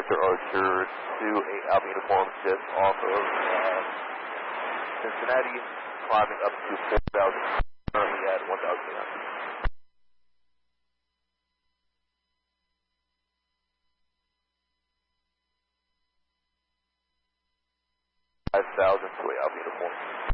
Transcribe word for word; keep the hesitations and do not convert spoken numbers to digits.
Archer Archer two eight Alpha Uniform, just off of uh, Cincinnati, climbing up to four thousand, currently at one thousand eight hundred. five thousand to Alpha Uniform.